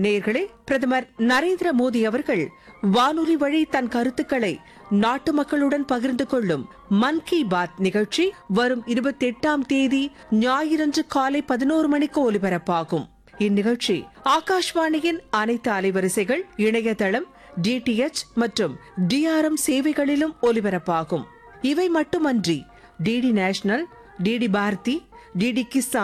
நேயர்களே, பிரதமர் நரேந்திர மோடி அவர்கள் வானொலி வழி தன் கருத்துக்களை நாட்டு மக்களுடன் பகிர்ந்து கொள்ளும் மன் கி பாத் நிகழ்ச்சி வரும் 28ஆம் தேதி ஞாயிறன்று காலை 11 மணிக்கு ஒலிபரப்பாகும். இந்நிகழ்ச்சி ஆகாஷ்வாணியின் அனைத்து அலைவரிசைகள், இணையதளம், டிடிஎச் மற்றும் டிஆர்எம் சேவைகளிலும் ஒலிபரப்பாகும். இவை மட்டுமன்றி DD national, DD Bharathi, DD Kisan,